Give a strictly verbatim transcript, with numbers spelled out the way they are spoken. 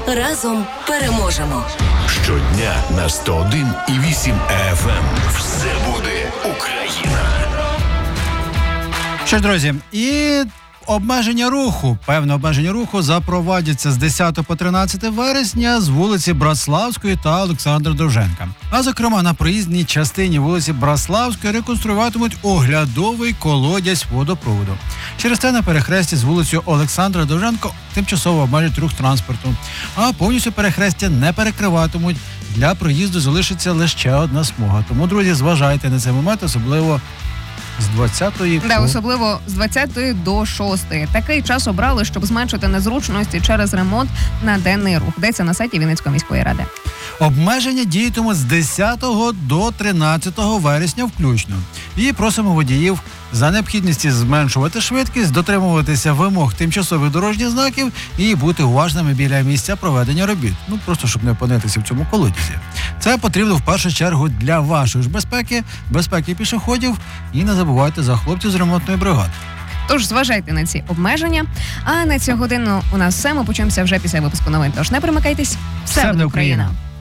Разом переможемо. Щодня на сто один і вісім еф ем. Все буде Україна. Що ж, друзі, і обмеження руху, певне обмеження руху запровадяться з десятого по тринадцяте вересня з вулиці Братславської та Олександра Довженка. А зокрема, на проїзній частині вулиці Братславської реконструюватимуть оглядовий колодязь водопроводу. Через те на перехресті з вулицею Олександра Довженка тимчасово обмежать рух транспорту, а повністю перехрестя не перекриватимуть. Для проїзду залишиться лише ще одна смуга. Тому, друзі, зважайте на цей момент, особливо з двадцятої Да, особливо з двадцятої до шостої. Такий час обрали, щоб зменшити незручності через ремонт на денний рух. Йдеться на сайті Вінницької міської ради. Обмеження діятимуть з десятого до тринадцятого вересня включно. І просимо водіїв за необхідності зменшувати швидкість, дотримуватися вимог тимчасових дорожніх знаків і бути уважними біля місця проведення робіт. Ну, просто щоб не опинитися в цьому колодязі. Це потрібно в першу чергу для вашої ж безпеки, безпеки пішоходів, і не забувайте за хлопців з ремонтної бригади. Тож зважайте на ці обмеження. А на цю годину у нас все. Ми почуємося вже після випуску новин. Тож не перемикайтесь. Все буде Україна.